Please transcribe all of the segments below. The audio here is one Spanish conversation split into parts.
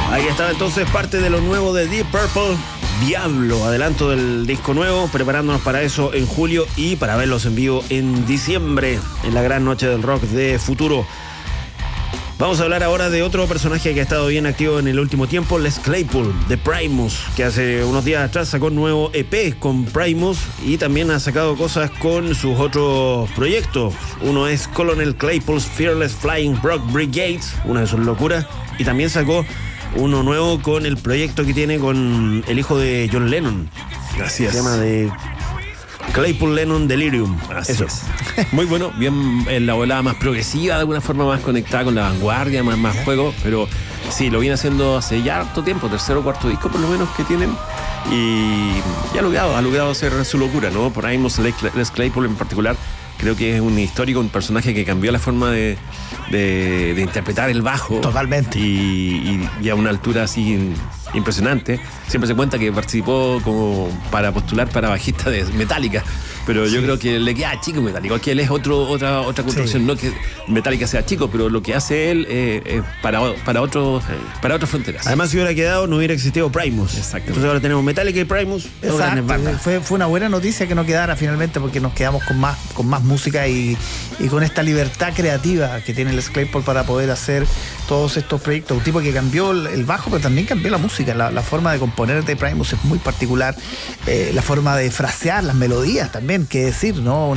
Ahí estaba entonces parte de lo nuevo de Deep Purple, Diablo, adelanto del disco nuevo, preparándonos para eso en julio y para verlos en vivo en diciembre, en la gran noche del rock de Futuro. Vamos a hablar ahora de otro personaje que ha estado bien activo en el último tiempo, Les Claypool, de Primus, que hace unos días atrás sacó un nuevo EP con Primus y también ha sacado cosas con sus otros proyectos. Uno es Colonel Claypool's Fearless Flying Rock Brigade, una de sus locuras, y también sacó uno nuevo con el proyecto que tiene con el hijo de John Lennon. Así es. Se llama de Claypool Lennon Delirium. Así es. Muy bueno, bien en la volada más progresiva, de alguna forma más conectada con la vanguardia, más juego, pero sí, lo viene haciendo hace ya harto tiempo, tercero o cuarto disco por lo menos que tienen, y ya ha logrado hacer su locura, ¿no? Por ahí Les Claypool en particular, creo que es un histórico, un personaje que cambió la forma de interpretar el bajo. Totalmente. Y a una altura así impresionante. Siempre se cuenta que participó como para postular para bajista de Metallica, pero yo creo que le queda chico Metallica, que él es otra construcción, no que Metallica sea chico, pero lo que hace él es para otras fronteras. Además, si hubiera quedado, no hubiera existido Primus. Exacto. Entonces ahora tenemos Metallica y Primus. Exacto. Fue una buena noticia que no quedara finalmente, porque nos quedamos con más música y con esta libertad creativa que tiene Les Claypool para poder hacer todos estos proyectos. Un tipo que cambió el bajo, pero también cambió la música. La forma de componer de Primus es muy particular. La forma de frasear las melodías también, qué decir, ¿no?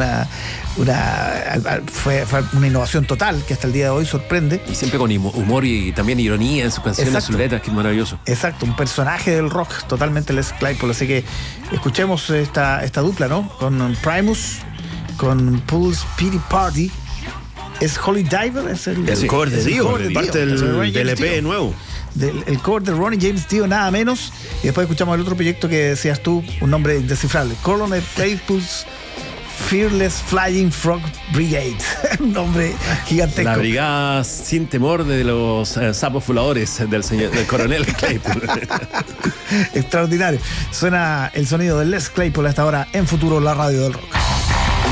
Fue una innovación total que hasta el día de hoy sorprende. Y siempre con humor y también ironía en sus canciones, en sus letras, que es maravilloso. Exacto, un personaje del rock totalmente Les Claypool. Así que escuchemos esta dupla, ¿no? Con Primus, con Pulse Pity Party. ¿Es Holy Diver? Es el cover de Dio, parte del EP Dio. nuevo. El cover de Ronnie James Dio, nada menos. Y después escuchamos el otro proyecto que decías tú, un nombre indescifrable, Colonel Claypool's Fearless Flying Frog Brigade. Un nombre gigantesco. La brigada sin temor de los sapos voladores del coronel Claypool. Extraordinario. Suena el sonido de Les Claypool hasta ahora en Futuro, la radio del rock.